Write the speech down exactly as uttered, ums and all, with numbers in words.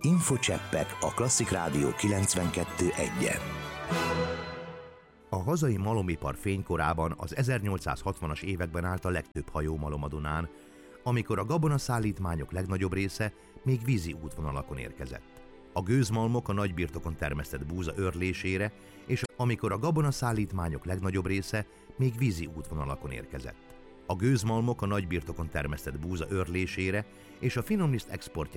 Infocseppek a Klasszik Rádió kilencvenkettő egyen. A hazai malomipar fénykorában az ezernyolcszázhatvanas években állt a legtöbb hajómalom a Dunán, amikor a gabonaszállítmányok legnagyobb része még vízi útvonalakon érkezett. A gőzmalmok a nagybirtokon termesztett búza őrlésére, és amikor a gabonaszállítmányok legnagyobb része még vízi útvonalakon érkezett. A gőzmalmok a nagybirtokon termesztett búza őrlésére és a finomliszt exportjára